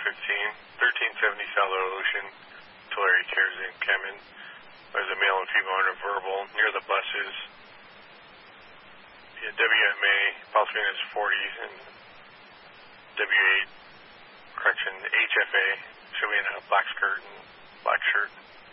1370 South Ocean, Tulare Cares in Kemen. There's a male and female under verbal near the buses. Yeah, WMA, Pasadena is 40s, and W8, correction, HFA, should be in a black skirt and black shirt.